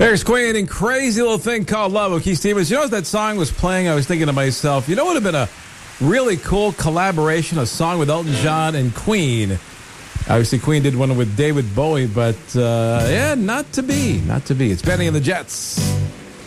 There's Queen and Crazy Little Thing Called Love with Keith Stevens. You know, as that song was playing, I was thinking to myself, you know what would have been a really cool collaboration, a song with Elton John and Queen. Obviously, Queen did one with David Bowie, but yeah, not to be. Not to be. It's Benny and the Jets.